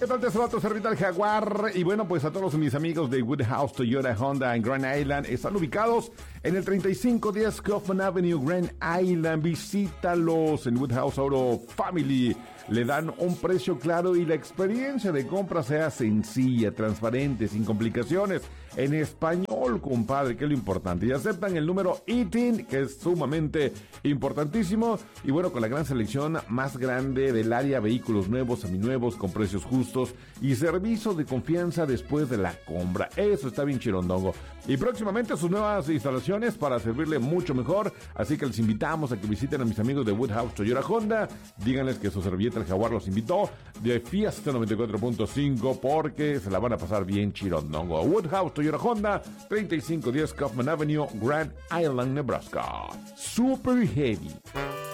¿Qué tal? Te saluda tu servita el Jaguar. Y bueno, pues a todos mis amigos de Woodhouse Toyota Honda en Grand Island, están ubicados en el 3510 Kaufman Avenue, Grand Island. Visítalos en Woodhouse Auto Family. Le dan un precio claro y la experiencia de compra sea sencilla, transparente, sin complicaciones. En español, compadre, que es lo importante. Y aceptan el número ITIN, que es sumamente importantísimo. Y bueno, con la gran selección más grande del área, vehículos nuevos, seminuevos, con precios justos y servicio de confianza después de la compra. Eso está bien chirondongo. Y próximamente sus nuevas instalaciones para servirle mucho mejor. Así que les invitamos a que visiten a mis amigos de Woodhouse Toyota Honda. Díganles que su servilleta el Jaguar los invitó de Fiesta 94.5 porque se la van a pasar bien chirondongo. Woodhouse Toyota Honda, 3510 Kaufman Avenue, Grand Island, Nebraska. Super heavy.